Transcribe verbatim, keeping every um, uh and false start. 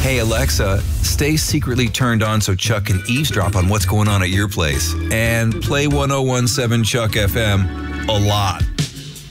Hey, Alexa, stay secretly turned on so Chuck can eavesdrop on what's going on at your place. And play one oh one seven Chuck F M a lot.